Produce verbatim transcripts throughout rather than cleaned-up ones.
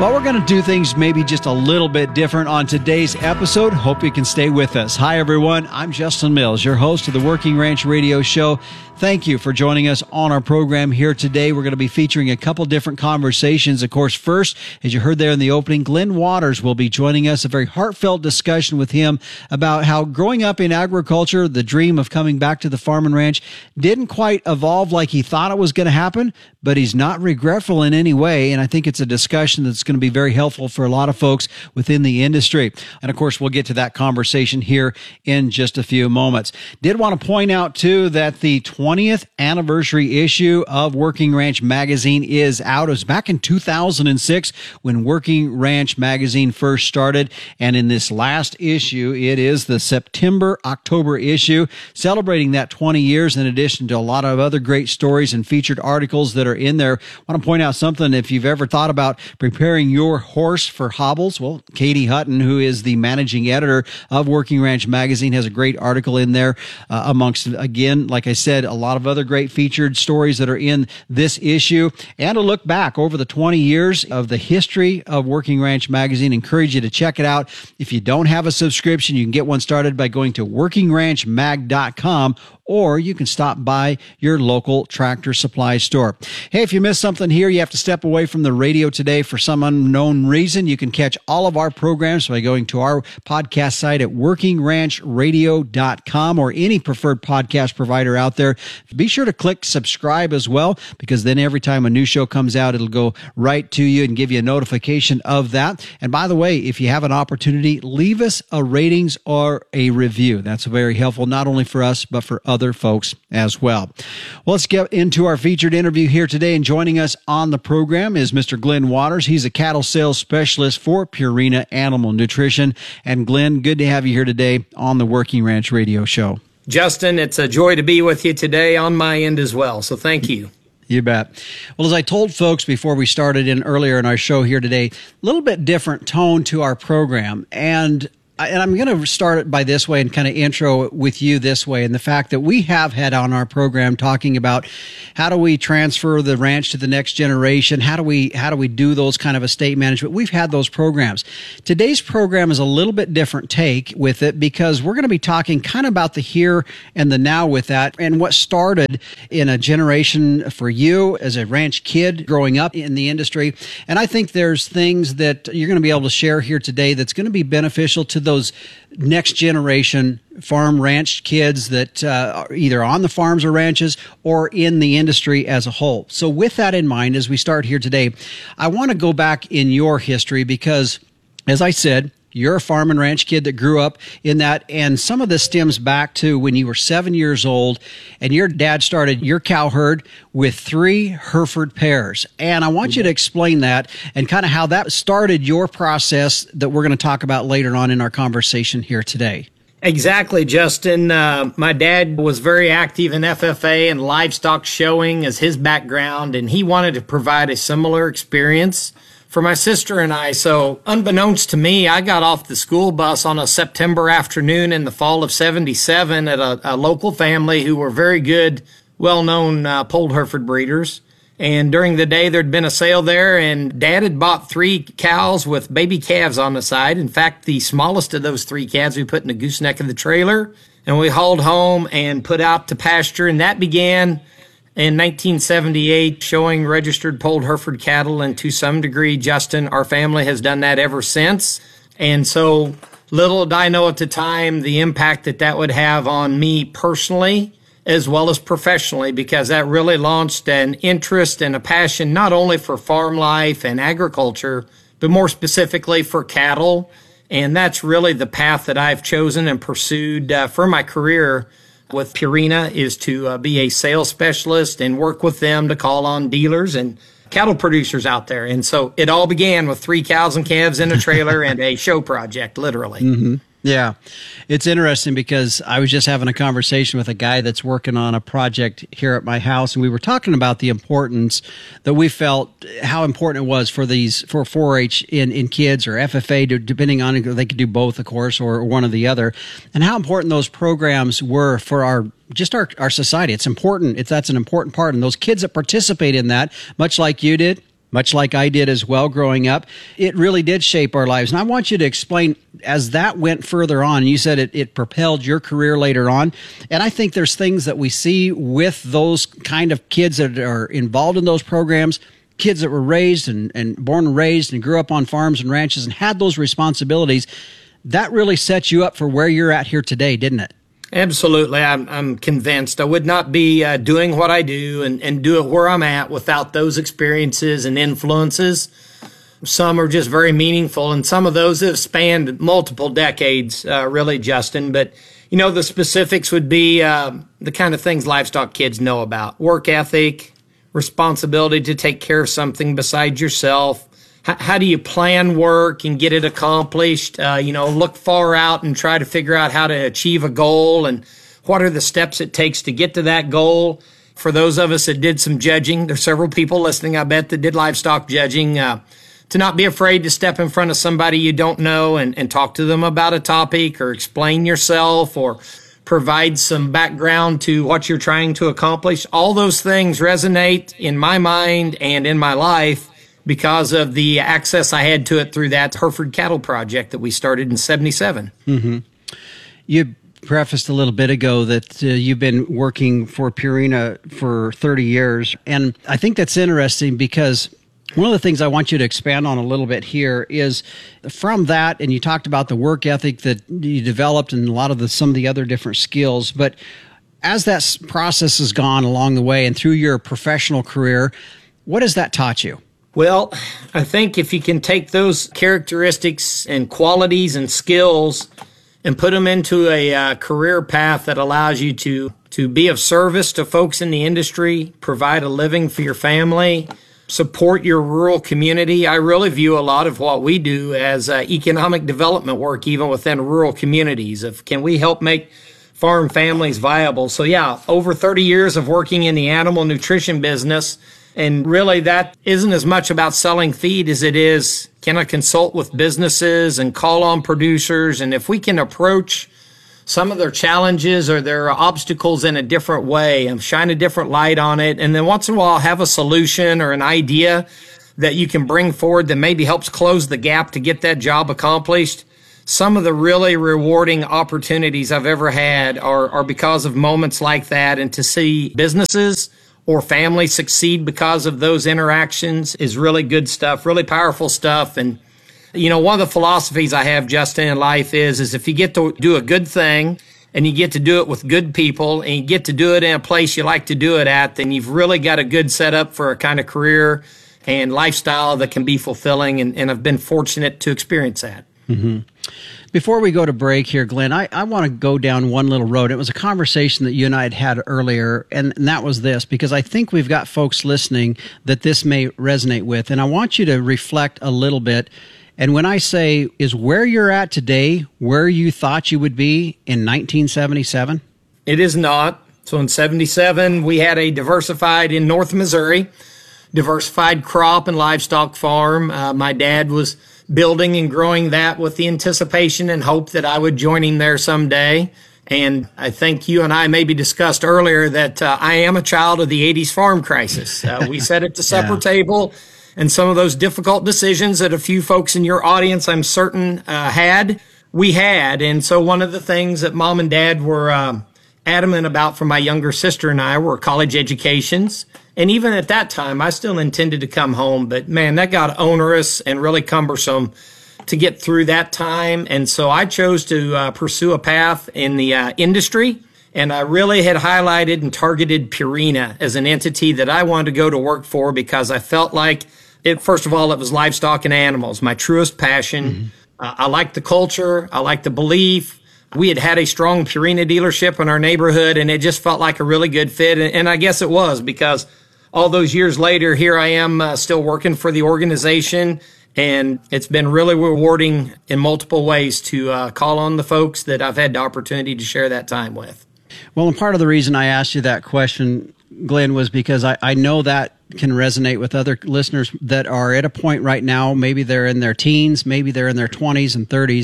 Well, we're going to do things maybe just a little bit different on today's episode. Hope you can stay with us. Hi, everyone. I'm Justin Mills, your host of the Working Ranch Radio Show. Thank you for joining us on our program here today. We're going to be featuring a couple different conversations. Of course, first, as you heard there in the opening, Glenn Waters will be joining us, a very heartfelt discussion with him about how growing up in agriculture, the dream of coming back to the farm and ranch didn't quite evolve like he thought it was going to happen, but he's not regretful in any way. And I think it's a discussion that's going to be very helpful for a lot of folks within the industry. And of course, we'll get to that conversation here in just a few moments. Did want to point out too that the twentieth anniversary issue of Working Ranch Magazine is out. It was back in two thousand six when Working Ranch Magazine first started. And in this last issue, it is the September October issue, celebrating that twenty years, in addition to a lot of other great stories and featured articles that are in there. I want to point out something. If you've ever thought about preparing your horse for hobbles, well, Katie Hutton, who is the managing editor of Working Ranch Magazine, has a great article in there uh, amongst, again, like I said, a lot of other great featured stories that are in this issue, and a look back over the twenty years of the history of Working Ranch Magazine. Encourage you to check it out. If you don't have a subscription, you can get one started by going to working ranch mag dot com, or you can stop by your local Tractor Supply store. Hey, if you missed something here, you have to step away from the radio today for some unknown reason. You can catch all of our programs by going to our podcast site at working ranch radio dot com or any preferred podcast provider out there. Be sure to click subscribe as well, because then every time a new show comes out, it'll go right to you and give you a notification of that. And by the way, if you have an opportunity, leave us a ratings or a review. That's very helpful, not only for us, but for other folks as well. Well, let's get into our featured interview here today. And joining us on the program is Mister Glenn Waters. He's a cattle sales specialist for Purina Animal Nutrition. And Glenn, good to have you here today on the Working Ranch Radio Show. Justin, it's a joy to be with you today on my end as well. So thank you. You bet. Well, as I told folks before we started in earlier in our show here today, a little bit different tone to our program. And And I'm going to start it by this way and kind of intro with you this way. And the fact that we have had on our program talking about how do we transfer the ranch to the next generation? How do we, how do we do those kind of estate management? We've had those programs. Today's program is a little bit different take with it, because we're going to be talking kind of about the here and the now with that, and what started in a generation for you as a ranch kid growing up in the industry. And I think there's things that you're going to be able to share here today that's going to be beneficial to the those next generation farm ranch kids that uh, are either on the farms or ranches or in the industry as a whole. So with that in mind, as we start here today, I want to go back in your history, because, as I said, you're a farm and ranch kid that grew up in that, and some of this stems back to when you were seven years old and your dad started your cow herd with three Hereford pairs. And I want you to explain that and kind of how that started your process that we're going to talk about later on in our conversation here today. Exactly, Justin. Uh, my dad was very active in F F A and livestock showing as his background, and he wanted to provide a similar experience for my sister and I. So unbeknownst to me, I got off the school bus on a September afternoon in the fall of seventy-seven at a, a local family who were very good, well-known uh, polled Hereford breeders. And during the day, there'd been a sale there, and Dad had bought three cows with baby calves on the side. In fact, the smallest of those three calves we put in the gooseneck of the trailer, and we hauled home and put out to pasture. And that began in nineteen seventy-eight, showing registered polled Hereford cattle, and to some degree, Justin, our family has done that ever since. And so little did I know at the time the impact that that would have on me personally as well as professionally, because that really launched an interest and a passion not only for farm life and agriculture, but more specifically for cattle. And that's really the path that I've chosen and pursued uh, for my career with Purina, is to uh, be a sales specialist and work with them to call on dealers and cattle producers out there. And so it all began with three cows and calves in a trailer and a show project, literally. Mm-hmm. Yeah. It's interesting because I was just having a conversation with a guy that's working on a project here at my house, and we were talking about the importance that we felt, how important it was for these, for four H in, in kids or F F A, depending on, they could do both, of course, or one or the other, and how important those programs were for our just our, our society. It's important. It's, that's an important part. And those kids that participate in that, much like you did, much like I did as well growing up. It really did shape our lives. And I want you to explain, as that went further on, you said it, it propelled your career later on. And I think there's things that we see with those kind of kids that are involved in those programs, kids that were raised and, and born and raised and grew up on farms and ranches and had those responsibilities. That really sets you up for where you're at here today, didn't it? Absolutely. I'm, I'm convinced I would not be uh, doing what I do and, and do it where I'm at without those experiences and influences. Some are just very meaningful, and some of those have spanned multiple decades, uh, really, Justin. But, you know, the specifics would be uh, the kind of things livestock kids know about: work ethic, responsibility to take care of something besides yourself. H- how do you plan work and get it accomplished? Uh, you know, look far out and try to figure out how to achieve a goal, and what are the steps it takes to get to that goal. For those of us that did some judging, there's several people listening, I bet, that did livestock judging, uh, to not be afraid to step in front of somebody you don't know and, and talk to them about a topic, or explain yourself, or provide some background to what you're trying to accomplish. All those things resonate in my mind and in my life because of the access I had to it through that Hereford Cattle Project that we started in seventy-seven. Mm-hmm. You prefaced a little bit ago that uh, you've been working for Purina for thirty years. And I think that's interesting because one of the things I want you to expand on a little bit here is from that, and you talked about the work ethic that you developed and a lot of the some of the other different skills, but as that process has gone along the way and through your professional career, what has that taught you? Well, I think if you can take those characteristics and qualities and skills and put them into a uh, career path that allows you to, to be of service to folks in the industry, provide a living for your family, support your rural community. I really view a lot of what we do as uh, economic development work, even within rural communities. Of can we help make farm families viable? So yeah, over thirty years of working in the animal nutrition business. And really, that isn't as much about selling feed as it is, can I consult with businesses and call on producers? And if we can approach some of their challenges or their obstacles in a different way and shine a different light on it, and then once in a while have a solution or an idea that you can bring forward that maybe helps close the gap to get that job accomplished. Some of the really rewarding opportunities I've ever had are, are because of moments like that, and to see businesses or families succeed because of those interactions is really good stuff, really powerful stuff. And, you know, one of the philosophies I have, Justin, in life is, is if you get to do a good thing and you get to do it with good people and you get to do it in a place you like to do it at, then you've really got a good setup for a kind of career and lifestyle that can be fulfilling. And, and I've been fortunate to experience that. Mm-hmm. Before we go to break here, Glenn, I, I want to go down one little road. It was a conversation that you and I had had earlier, and, and that was this, because I think we've got folks listening that this may resonate with, and I want you to reflect a little bit. And when I say, is where you're at today where you thought you would be in nineteen seventy-seven? It is not. So in seventy-seven, we had a diversified, in North Missouri, diversified crop and livestock farm. Uh, my dad was building and growing that with the anticipation and hope that I would join him there someday. And I think you and I maybe discussed earlier that uh, I am a child of the eighties farm crisis. Uh, we sat at the supper yeah. table, and some of those difficult decisions that a few folks in your audience, I'm certain, uh, had, we had. And so one of the things that mom and dad were uh, adamant about for my younger sister and I were college educations. And even at that time, I still intended to come home, but man, that got onerous and really cumbersome to get through that time. And so I chose to uh, pursue a path in the uh, industry. And I really had highlighted and targeted Purina as an entity that I wanted to go to work for, because I felt like it, first of all, it was livestock and animals, my truest passion. Mm-hmm. Uh, I liked the culture. I liked the belief. We had had a strong Purina dealership in our neighborhood, and it just felt like a really good fit. And, and I guess it was, because all those years later, here I am uh, still working for the organization, and it's been really rewarding in multiple ways to uh, call on the folks that I've had the opportunity to share that time with. Well, and part of the reason I asked you that question, Glenn, was because I, I know that can resonate with other listeners that are at a point right now, maybe they're in their teens, maybe they're in their twenties and thirties,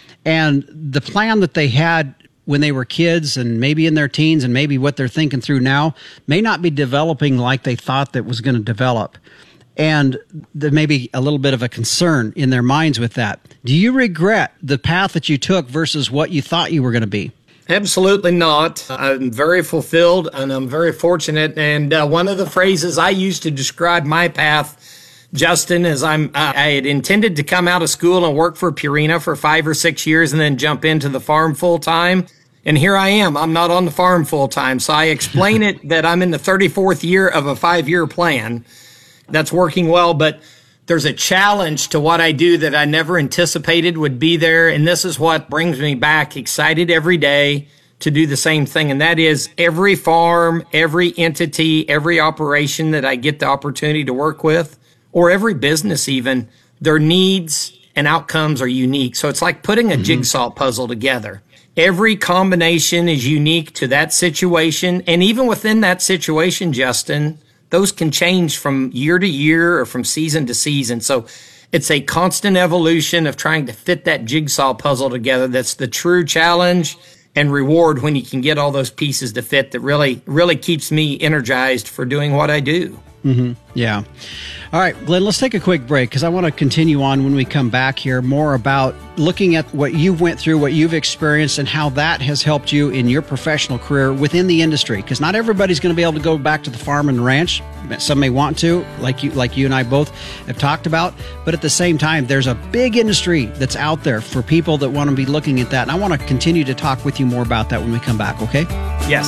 and the plan that they had when they were kids and maybe in their teens and maybe what they're thinking through now may not be developing like they thought that was going to develop. and there may be a little bit of a concern in their minds with that. Do you regret the path that you took versus what you thought you were going to be? Absolutely not. I'm very fulfilled and I'm very fortunate. And uh, one of the phrases I use to describe my path, Justin, is I'm uh, I had intended to come out of school and work for Purina for five or six years and then jump into the farm full time. And here I am. I'm not on the farm full time. So I explain it that I'm in the thirty-fourth year of a five-year plan that's working well. But there's a challenge to what I do that I never anticipated would be there. And this is what brings me back excited every day to do the same thing. And that is every farm, every entity, every operation that I get the opportunity to work with, or every business even, their needs and outcomes are unique. So it's like putting a mm-hmm. jigsaw puzzle together. Every combination is unique to that situation. And even within that situation, Justin, those can change from year to year or from season to season. So it's a constant evolution of trying to fit that jigsaw puzzle together. That's the true challenge and reward when you can get all those pieces to fit that really, really keeps me energized for doing what I do. Mm-hmm. Yeah. All right, Glenn, let's take a quick break because I want to continue on when we come back here more about looking at what you went through, what you've experienced, and how that has helped you in your professional career within the industry. Because not everybody's going to be able to go back to the farm and ranch. Some may want to, like you, like you and I both have talked about. But at the same time, there's a big industry that's out there for people that want to be looking at that. And I want to continue to talk with you more about that when we come back, okay? Yes.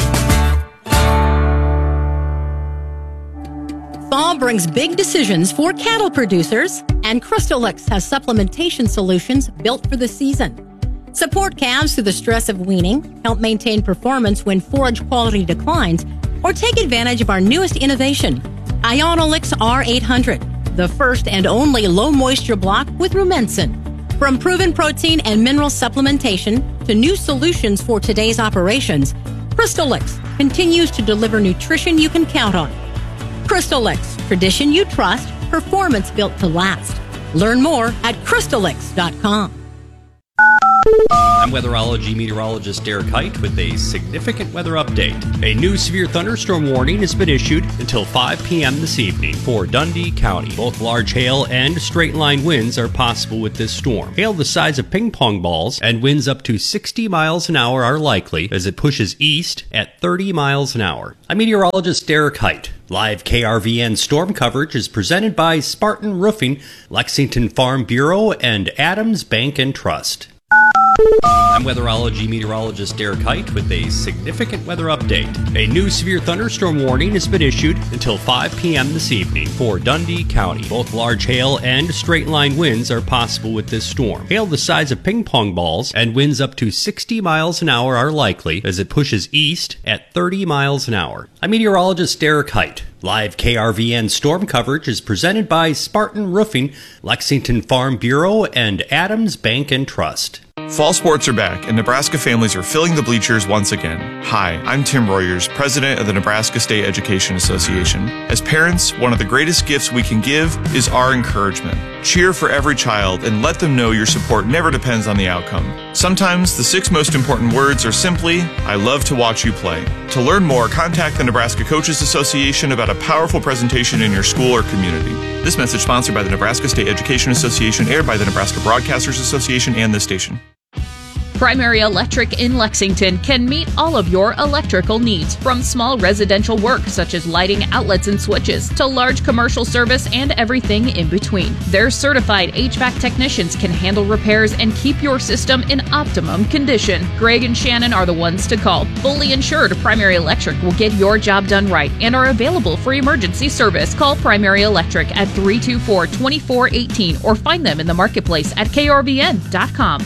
Fall brings big decisions for cattle producers, and Crystalix has supplementation solutions built for the season. Support calves through the stress of weaning, help maintain performance when forage quality declines, or take advantage of our newest innovation, Ionolix R eight hundred, the first and only low-moisture block with rumensin. From proven protein and mineral supplementation to new solutions for today's operations, Crystalix continues to deliver nutrition you can count on. Crystalix, tradition you trust, performance built to last. Learn more at crystalix dot com. I'm weatherology meteorologist Derek Height with a significant weather update. A new severe thunderstorm warning has been issued until five p.m. this evening for Dundee County. Both large hail and straight-line winds are possible with this storm. Hail the size of ping pong balls and winds up to sixty miles an hour are likely as it pushes east at thirty miles an hour. I'm meteorologist Derek Height. Live K R V N storm coverage is presented by Spartan Roofing, Lexington Farm Bureau, and Adams Bank and Trust. I'm weatherology meteorologist Derek Height with a significant weather update. A new severe thunderstorm warning has been issued until five p.m. this evening for Dundee County. Both large hail and straight-line winds are possible with this storm. Hail the size of ping pong balls and winds up to sixty miles an hour are likely as it pushes east at thirty miles an hour. I'm meteorologist Derek Height. Live K R V N storm coverage is presented by Spartan Roofing, Lexington Farm Bureau, and Adams Bank and Trust. Fall sports are back, and Nebraska families are filling the bleachers once again. Hi, I'm Tim Royers, president of the Nebraska State Education Association. As parents, one of the greatest gifts we can give is our encouragement. Cheer for every child and let them know your support never depends on the outcome. Sometimes the six most important words are simply, I love to watch you play. To learn more, contact the Nebraska Coaches Association about a powerful presentation in your school or community. This message sponsored by the Nebraska State Education Association, aired by the Nebraska Broadcasters Association and this station. Primary Electric in Lexington can meet all of your electrical needs, from small residential work such as lighting, outlets, and switches, to large commercial service and everything in between. Their certified H V A C technicians can handle repairs and keep your system in optimum condition. Greg and Shannon are the ones to call. Fully insured, Primary Electric will get your job done right and are available for emergency service. Call Primary Electric at three two four, two four one eight or find them in the marketplace at K R V N dot com.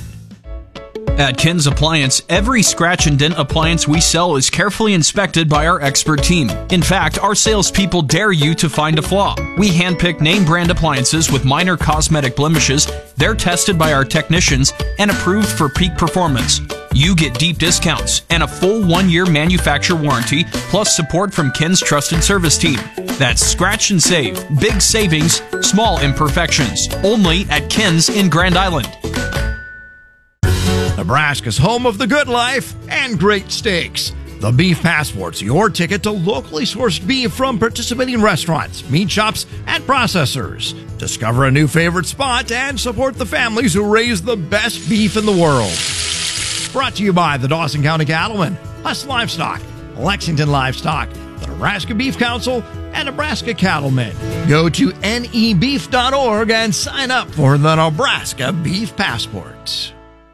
At Ken's Appliance, every scratch and dent appliance we sell is carefully inspected by our expert team. In fact, our salespeople dare you to find a flaw. We handpick name brand appliances with minor cosmetic blemishes. They're tested by our technicians and approved for peak performance. You get deep discounts and a full one-year manufacturer warranty, plus support from Ken's trusted service team. That's scratch and save. Big savings, small imperfections. Only at Ken's in Grand Island. Nebraska's home of the good life and great steaks. The Beef Passport's your ticket to locally sourced beef from participating restaurants, meat shops, and processors. Discover a new favorite spot and support the families who raise the best beef in the world. Brought to you by the Dawson County Cattlemen, Huss Livestock, Lexington Livestock, the Nebraska Beef Council, and Nebraska Cattlemen. Go to N E beef dot org and sign up for the Nebraska Beef Passport.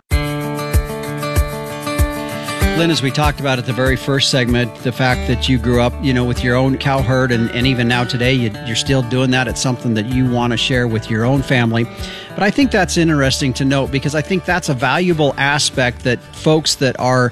Lynn, as we talked about at the very first segment, the fact that you grew up, you know, with your own cow herd, and, and even now today, you, you're still doing that. It's something that you want to share with your own family. But I think that's interesting to note, because I think that's a valuable aspect that folks that are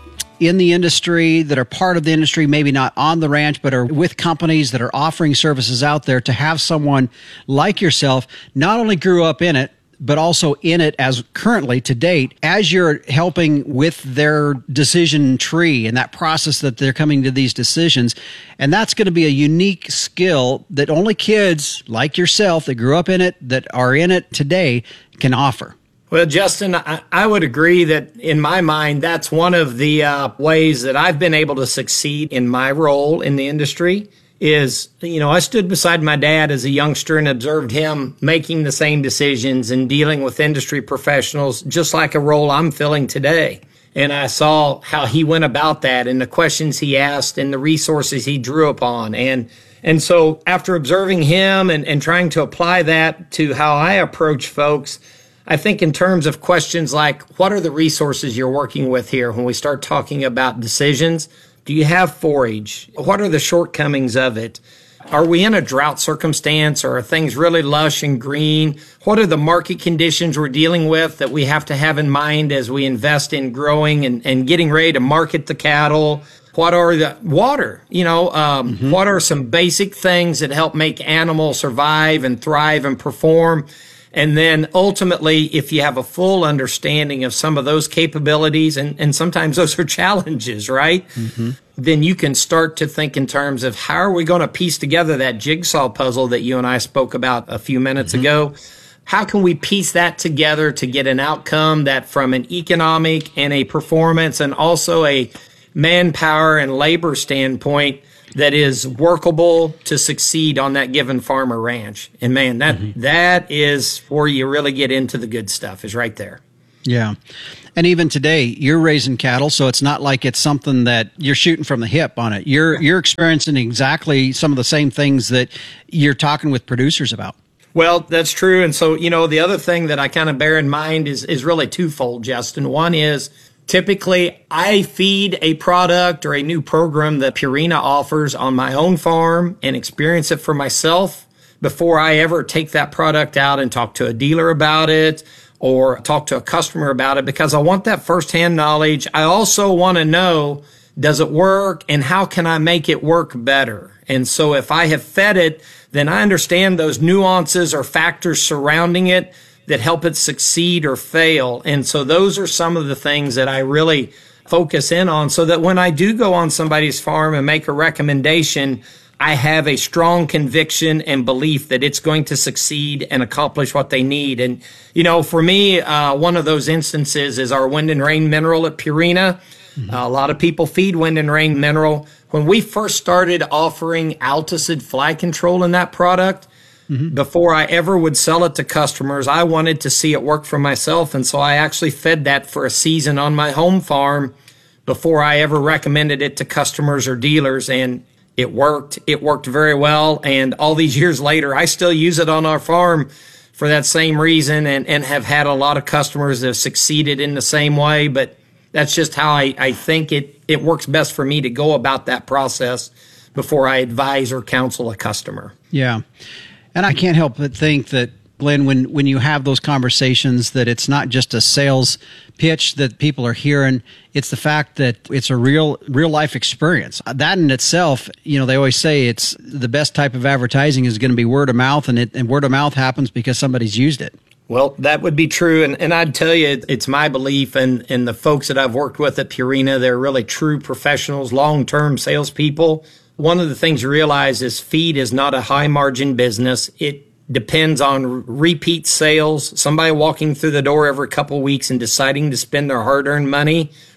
in the industry, that are part of the industry, maybe not on the ranch, but are with companies that are offering services out there, to have someone like yourself not only grew up in it, but also in it as currently to date, as you're helping with their decision tree and that process that they're coming to these decisions. And that's going to be a unique skill that only kids like yourself that grew up in it, that are in it today, can offer. Well, Justin, I, I would agree that in my mind, that's one of the uh, ways that I've been able to succeed in my role in the industry. Is, you know, I stood beside my dad as a youngster and observed him making the same decisions and dealing with industry professionals, just like a role I'm filling today. And I saw how he went about that and the questions he asked and the resources he drew upon. And and so after observing him and, and trying to apply that to how I approach folks, I think in terms of questions like, what are the resources you're working with here when we start talking about decisions? Do you have forage? What are the shortcomings of it? Are we in a drought circumstance, or are things really lush and green? What are the market conditions we're dealing with that we have to have in mind as we invest in growing and, and getting ready to market the cattle? What are the water? You know, um, mm-hmm. What are some basic things that help make animals survive and thrive and perform? And then ultimately, if you have a full understanding of some of those capabilities, and, and sometimes those are challenges, right? Mm-hmm. Then you can start to think in terms of how are we going to piece together that jigsaw puzzle that you and I spoke about a few minutes mm-hmm. ago? How can we piece that together to get an outcome that from an economic and a performance and also a manpower and labor standpoint that is workable to succeed on that given farm or ranch? And man, that mm-hmm. that is where you really get into the good stuff, is right there. Yeah. And even today, you're raising cattle, so it's not like it's something that you're shooting from the hip on it. You're you're experiencing exactly some of the same things that you're talking with producers about. Well, that's true. And so, you know, the other thing that I kind of bear in mind is is really twofold, Justin. One is, typically, I feed a product or a new program that Purina offers on my own farm and experience it for myself before I ever take that product out and talk to a dealer about it or talk to a customer about it, because I want that firsthand knowledge. I also want to know, does it work and how can I make it work better? And so if I have fed it, then I understand those nuances or factors surrounding it that help it succeed or fail. And so those are some of the things that I really focus in on, so that when I do go on somebody's farm and make a recommendation, I have a strong conviction and belief that it's going to succeed and accomplish what they need. And, you know, for me, uh, one of those instances is our Wind and Rain mineral at Purina. Mm-hmm. Uh, a lot of people feed Wind and Rain mineral. When we first started offering Alticid fly control in that product, mm-hmm. before I ever would sell it to customers, I wanted to see it work for myself. And so I actually fed that for a season on my home farm before I ever recommended it to customers or dealers. And it worked. It worked very well. And all these years later, I still use it on our farm for that same reason, and, and have had a lot of customers that have succeeded in the same way. But that's just how I, I think it, it works best for me to go about that process before I advise or counsel a customer. Yeah. And I can't help but think that, Glenn, when, when you have those conversations, that it's not just a sales pitch that people are hearing. It's the fact that it's a real real life experience. That in itself, you know, they always say it's the best type of advertising is going to be word of mouth, and it, and word of mouth happens because somebody's used it. Well, that would be true. And, and I'd tell you, it's my belief, and, and the folks that I've worked with at Purina, they're really true professionals, long-term salespeople. One of the things you realize is feed is not a high-margin business. It depends on repeat sales, somebody walking through the door every couple of weeks and deciding to spend their hard-earned money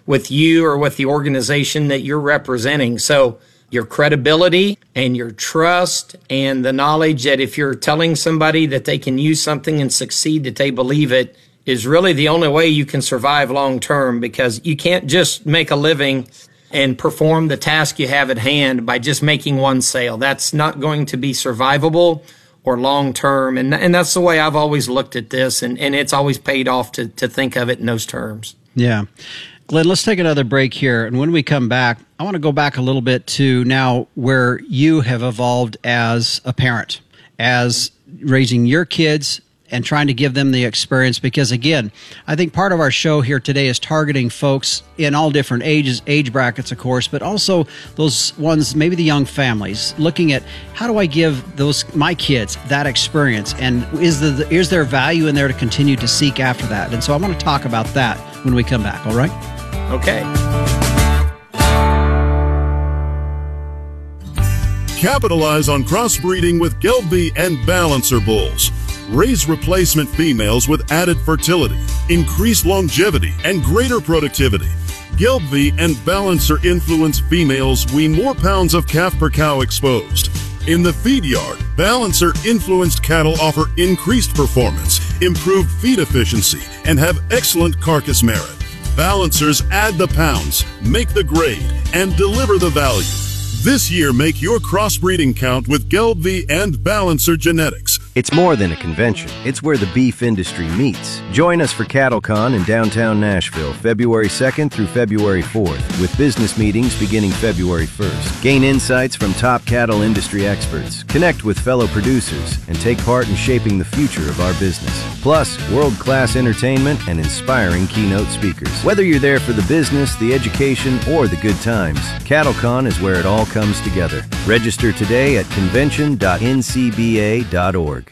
with you or with the organization that you're representing. So your credibility and your trust and the knowledge that if you're telling somebody that they can use something and succeed, that they believe it, is really the only way you can survive long term, because you can't just make a living and perform the task you have at hand by just making one sale. That's not going to be survivable or long term. And and that's the way I've always looked at this, and, and it's always paid off to, to think of it in those terms. Yeah. Glenn, let's take another break here. And when we come back, I want to go back a little bit to now where you have evolved as a parent, as raising your kids and trying to give them the experience. Because again, I think part of our show here today is targeting folks in all different ages, age brackets, of course, but also those ones, maybe the young families, looking at how do I give those my kids that experience, and is the is there value in there to continue to seek after that? And so I want to talk about that when we come back. All right? Okay. Capitalize on crossbreeding with Gelbvieh and Balancer bulls. Raise replacement females with added fertility, increased longevity, and greater productivity. Gelbvieh and Balancer influence females wean more pounds of calf per cow exposed. In the feed yard, Balancer influenced cattle offer increased performance, improved feed efficiency, and have excellent carcass merit. Balancers add the pounds, make the grade, and deliver the value. This year, make your crossbreeding count with Gelbvieh and Balancer genetics. It's more than a convention. It's where the beef industry meets. Join us for CattleCon in downtown Nashville, February second through February fourth, with business meetings beginning February first. Gain insights from top cattle industry experts, connect with fellow producers, and take part in shaping the future of our business. Plus, world-class entertainment and inspiring keynote speakers. Whether you're there for the business, the education, or the good times, CattleCon is where it all comes together. Register today at convention dot n c b a dot org.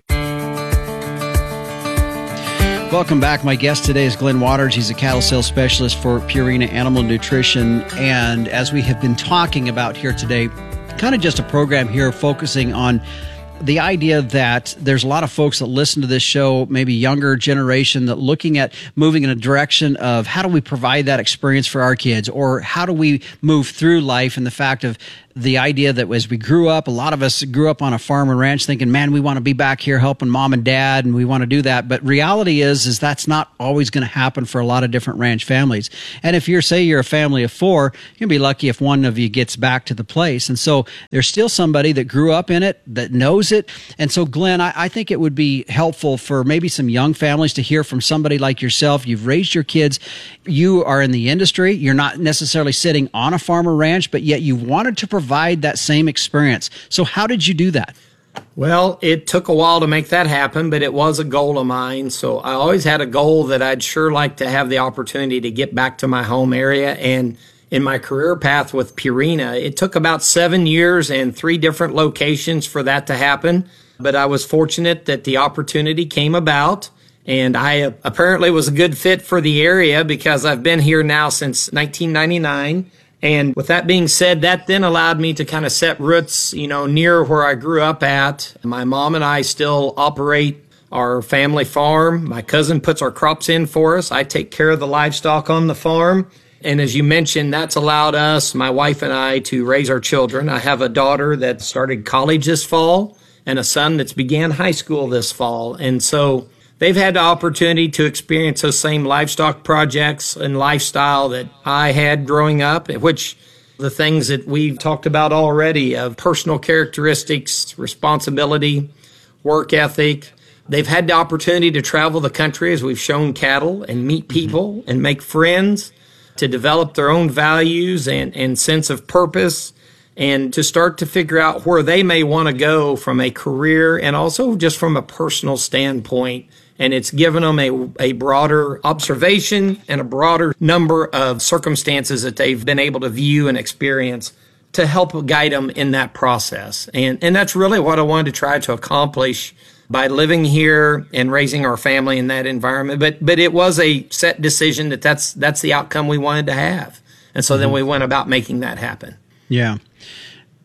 Welcome back. My guest today is Glenn Waters. He's a cattle sales specialist for Purina Animal Nutrition. And as we have been talking about here today, kind of just a program here focusing on the idea that there's a lot of folks that listen to this show, maybe younger generation, that looking at moving in a direction of how do we provide that experience for our kids, or how do we move through life, and the fact of the idea that as we grew up, a lot of us grew up on a farm and ranch thinking, man, we want to be back here helping mom and dad, and we want to do that. But reality is, is that's not always going to happen for a lot of different ranch families. And if you're, say you're a family of four, you're going to be lucky if one of you gets back to the place. And so there's still somebody that grew up in it, that knows it. And so, Glenn, I, I think it would be helpful for maybe some young families to hear from somebody like yourself. You've raised your kids. You are in the industry. You're not necessarily sitting on a farm or ranch, but yet you wanted to provide provide that same experience. So how did you do that? Well, it took a while to make that happen, but it was a goal of mine. So I always had a goal that I'd sure like to have the opportunity to get back to my home area. And in my career path with Purina, it took about seven years and three different locations for that to happen. But I was fortunate that the opportunity came about. And I apparently was a good fit for the area because I've been here now since nineteen ninety-nine. And with that being said, that then allowed me to kind of set roots, you know, near where I grew up at. My mom and I still operate our family farm. My cousin puts our crops in for us. I take care of the livestock on the farm. And as you mentioned, that's allowed us, my wife and I, to raise our children. I have a daughter that started college this fall and a son that's began high school this fall. And so they've had the opportunity to experience those same livestock projects and lifestyle that I had growing up, which the things that we've talked about already of personal characteristics, responsibility, work ethic. They've had the opportunity to travel the country as we've shown cattle and meet people mm-hmm. and make friends, to develop their own values and, and sense of purpose, and to start to figure out where they may want to go from a career and also just from a personal standpoint. And it's given them a, a broader observation and a broader number of circumstances that they've been able to view and experience to help guide them in that process. And, and that's really what I wanted to try to accomplish by living here and raising our family in that environment. But but it was a set decision that that's, that's the outcome we wanted to have. And so mm-hmm. then we went about making that happen. Yeah.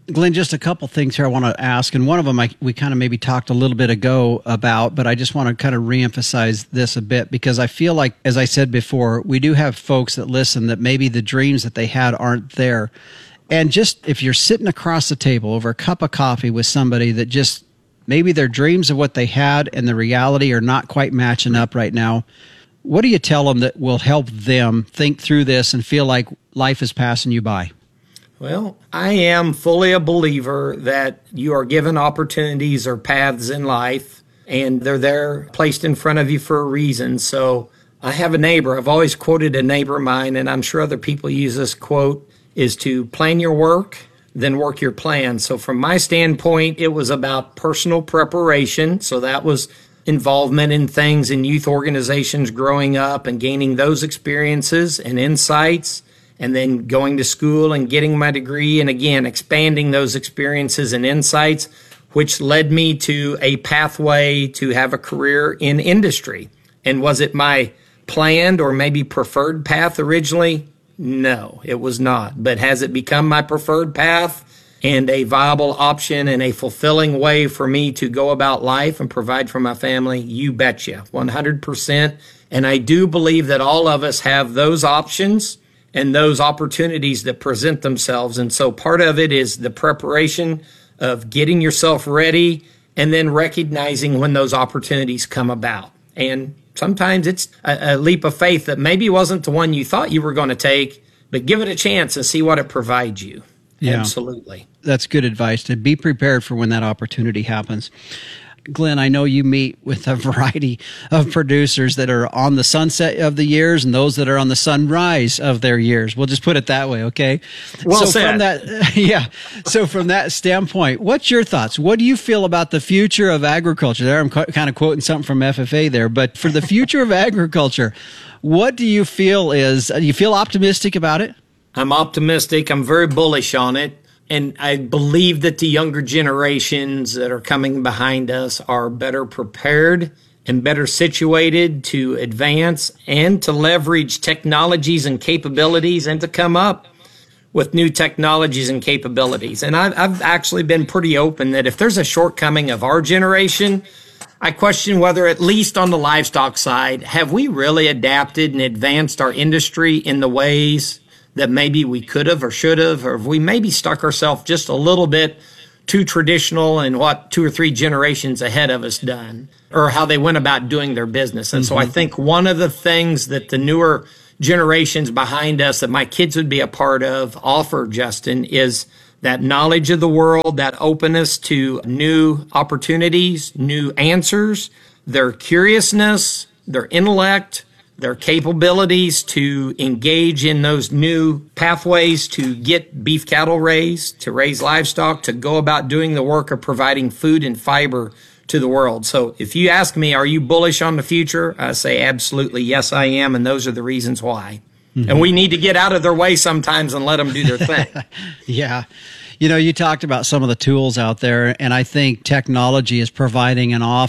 Glenn, just a couple things here I want to ask, and one of them I, we kind of maybe talked a little bit ago about, but I just want to kind of reemphasize this a bit because I feel like, as I said before, we do have folks that listen that maybe the dreams that they had aren't there. And just if you're sitting across the table over a cup of coffee with somebody that just maybe their dreams of what they had and the reality are not quite matching up right now, what do you tell them that will help them think through this and feel like life is passing you by? Well, I am fully a believer that you are given opportunities or paths in life, and they're there placed in front of you for a reason. So I have a neighbor. I've always quoted a neighbor of mine, and I'm sure other people use this quote, is to plan your work, then work your plan. So from my standpoint, it was about personal preparation. So that was involvement in things in youth organizations growing up and gaining those experiences and insights, and then going to school and getting my degree, and again, expanding those experiences and insights, which led me to a pathway to have a career in industry. And was it my planned or maybe preferred path originally? No, it was not. But has it become my preferred path and a viable option and a fulfilling way for me to go about life and provide for my family? You betcha, one hundred percent. And I do believe that all of us have those options and those opportunities that present themselves. And so part of it is the preparation of getting yourself ready and then recognizing when those opportunities come about. And sometimes it's a, a leap of faith that maybe wasn't the one you thought you were going to take, but give it a chance and see what it provides you. Yeah. Absolutely. That's good advice, to be prepared for when that opportunity happens. Glenn, I know you meet with a variety of producers that are on the sunset of the years and those that are on the sunrise of their years. We'll just put it that way, okay? Well so said. From that, yeah. So from that standpoint, what's your thoughts? What do you feel about the future of agriculture? There, I'm qu- kind of quoting something from F F A there, but for the future of agriculture, what do you feel is, do you feel optimistic about it? I'm optimistic. I'm very bullish on it. And I believe that the younger generations that are coming behind us are better prepared and better situated to advance and to leverage technologies and capabilities and to come up with new technologies and capabilities. And I've, I've actually been pretty open that if there's a shortcoming of our generation, I question whether, at least on the livestock side, have we really adapted and advanced our industry in the ways that maybe we could have or should have, or have we maybe stuck ourselves just a little bit too traditional in what two or three generations ahead of us done, or how they went about doing their business. And mm-hmm. so I think one of the things that the newer generations behind us that my kids would be a part of offer, Justin, is that knowledge of the world, that openness to new opportunities, new answers, their curiousness, their intellect, their capabilities to engage in those new pathways to get beef cattle raised, to raise livestock, to go about doing the work of providing food and fiber to the world. So if you ask me, are you bullish on the future? I say absolutely, yes, I am, and those are the reasons why. Mm-hmm. And we need to get out of their way sometimes and let them do their thing. Yeah. You know, you talked about some of the tools out there, and I think technology is providing an awful